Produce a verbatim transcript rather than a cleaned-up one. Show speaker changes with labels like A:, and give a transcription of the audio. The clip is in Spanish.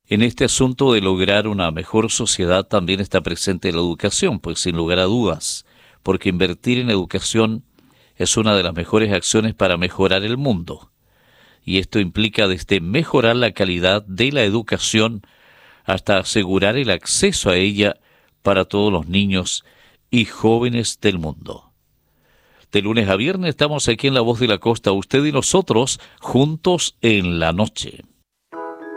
A: En este asunto de lograr una mejor sociedad también está presente la educación, pues sin lugar a dudas, porque invertir en educación es una de las mejores acciones para mejorar el mundo. Y esto implica desde mejorar la calidad de la educación hasta asegurar el acceso a ella para todos los niños y jóvenes del mundo. De lunes a viernes estamos aquí en La Voz de la Costa, usted y nosotros, juntos en la noche.